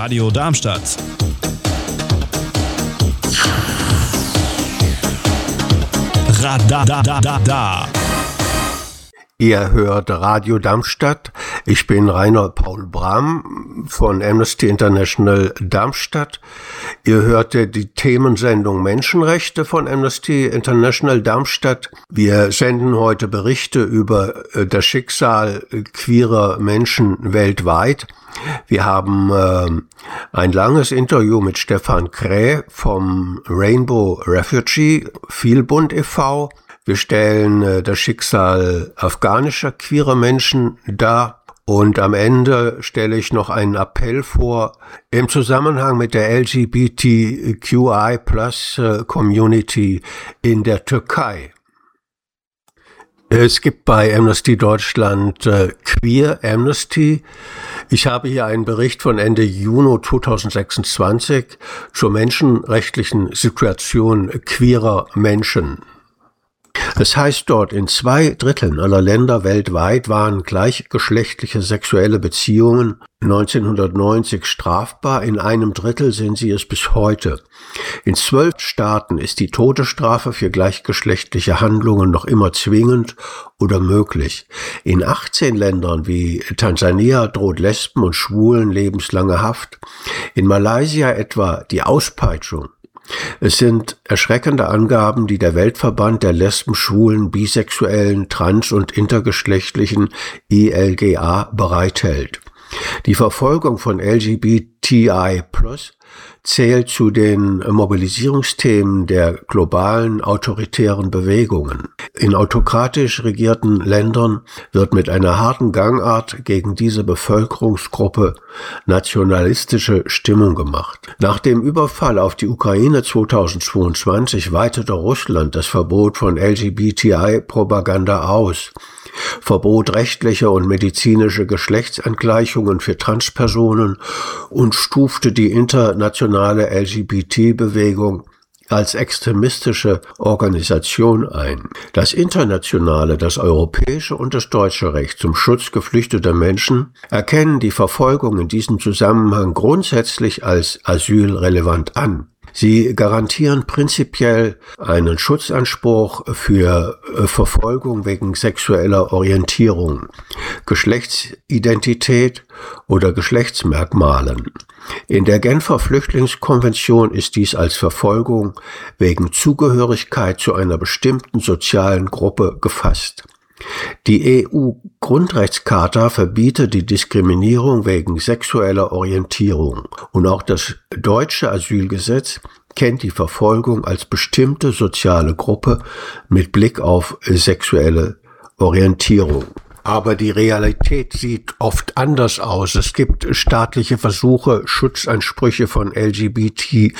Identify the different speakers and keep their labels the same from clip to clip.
Speaker 1: Radio Darmstadt. Radadadada.
Speaker 2: Ihr hört Radio Darmstadt. Ich bin Rainer Paul Brahm von Amnesty International Darmstadt. Ihr hörte die Themensendung Menschenrechte von Amnesty International Darmstadt. Wir senden heute Berichte über das Schicksal queerer Menschen weltweit. Wir haben ein langes Interview mit Stefan Kräh vom Rainbow Refugee Vielbund e.V. Wir stellen das Schicksal afghanischer queerer Menschen dar und am Ende stelle ich noch einen Appell vor im Zusammenhang mit der LGBTQI+ Community in der Türkei. Es gibt bei Amnesty Deutschland Queer Amnesty. Ich habe hier einen Bericht von Ende Juni 2026 zur menschenrechtlichen Situation queerer Menschen. Es heißt dort, in 2/3 aller Länder weltweit waren gleichgeschlechtliche sexuelle Beziehungen 1990 strafbar, in 1/3 sind sie es bis heute. In 12 Staaten ist die Todesstrafe für gleichgeschlechtliche Handlungen noch immer zwingend oder möglich. In 18 Ländern wie Tansania droht Lesben und Schwulen lebenslange Haft. In Malaysia etwa die Auspeitschung. Es sind erschreckende Angaben, die der Weltverband der Lesben, Schwulen, Bisexuellen, Trans- und Intergeschlechtlichen ILGA bereithält. Die Verfolgung von LGBTI+ zählt zu den Mobilisierungsthemen der globalen autoritären Bewegungen. In autokratisch regierten Ländern wird mit einer harten Gangart gegen diese Bevölkerungsgruppe nationalistische Stimmung gemacht. Nach dem Überfall auf die Ukraine 2022 weitete Russland das Verbot von LGBTI-Propaganda aus, verbot rechtliche und medizinische Geschlechtsangleichungen für Transpersonen und stufte die internationale LGBT-Bewegung als extremistische Organisation ein. Das internationale, das europäische und das deutsche Recht zum Schutz geflüchteter Menschen erkennen die Verfolgung in diesem Zusammenhang grundsätzlich als asylrelevant an. Sie garantieren prinzipiell einen Schutzanspruch für Verfolgung wegen sexueller Orientierung, Geschlechtsidentität oder Geschlechtsmerkmalen. In der Genfer Flüchtlingskonvention ist dies als Verfolgung wegen Zugehörigkeit zu einer bestimmten sozialen Gruppe gefasst. Die EU-Grundrechtscharta verbietet die Diskriminierung wegen sexueller Orientierung und auch das deutsche Asylgesetz kennt die Verfolgung als bestimmte soziale Gruppe mit Blick auf sexuelle Orientierung. Aber die Realität sieht oft anders aus. Es gibt staatliche Versuche, Schutzansprüche von LGBTI+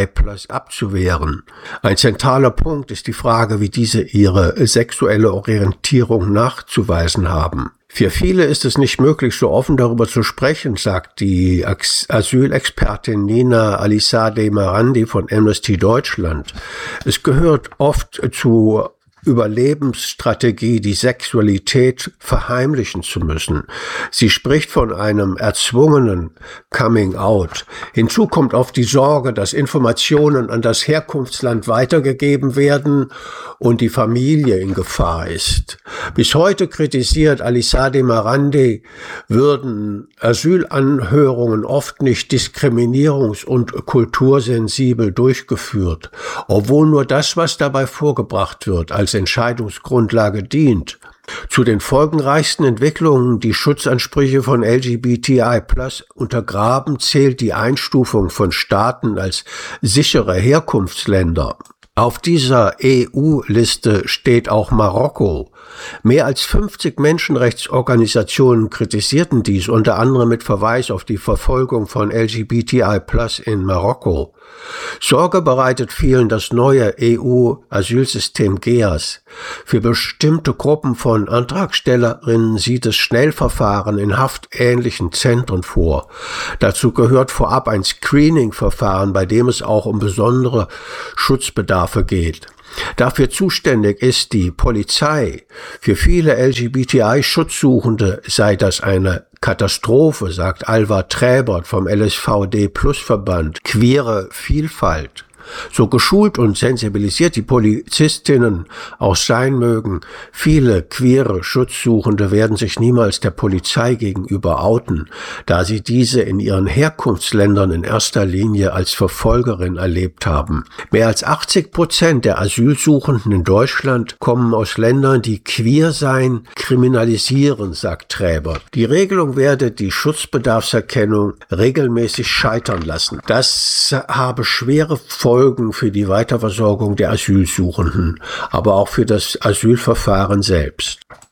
Speaker 2: abzuwehren. Ein zentraler Punkt ist die Frage, wie diese ihre sexuelle Orientierung nachzuweisen haben. Für viele ist es nicht möglich, so offen darüber zu sprechen, sagt die Asylexpertin Nina Alisade Marandi von Amnesty Deutschland. Es gehört oft zu Überlebensstrategie, die Sexualität verheimlichen zu müssen. Sie spricht von einem erzwungenen Coming-out. Hinzu kommt oft die Sorge, dass Informationen an das Herkunftsland weitergegeben werden und die Familie in Gefahr ist. Bis heute kritisiert Alisade Marandi, würden Asylanhörungen oft nicht diskriminierungs- und kultursensibel durchgeführt, obwohl nur das, was dabei vorgebracht wird, als Entscheidungsgrundlage dient. Zu den folgenreichsten Entwicklungen, die Schutzansprüche von LGBTI+ untergraben, zählt die Einstufung von Staaten als sichere Herkunftsländer. Auf dieser EU-Liste steht auch Marokko. Mehr als 50 Menschenrechtsorganisationen kritisierten dies, unter anderem mit Verweis auf die Verfolgung von LGBTI+ in Marokko. Sorge bereitet vielen das neue EU-Asylsystem GEAS. Für bestimmte Gruppen von Antragstellerinnen sieht es Schnellverfahren in haftähnlichen Zentren vor. Dazu gehört vorab ein Screening-Verfahren, bei dem es auch um besondere Schutzbedarfe geht. Dafür zuständig ist die Polizei. Für viele LGBTI-Schutzsuchende sei das eine Katastrophe, sagt Alvar Träbert vom LSVD-Plus-Verband Queere Vielfalt. So geschult und sensibilisiert die Polizistinnen auch sein mögen, viele queere Schutzsuchende werden sich niemals der Polizei gegenüber outen, da sie diese in ihren Herkunftsländern in erster Linie als Verfolgerin erlebt haben. Mehr als 80% der Asylsuchenden in Deutschland kommen aus Ländern, die Queersein kriminalisieren, sagt Träbert. Die Regelung werde die Schutzbedarfserkennung regelmäßig scheitern lassen. Das habe schwere Folgen für die Weiterversorgung der Asylsuchenden, aber auch für das Asylverfahren selbst.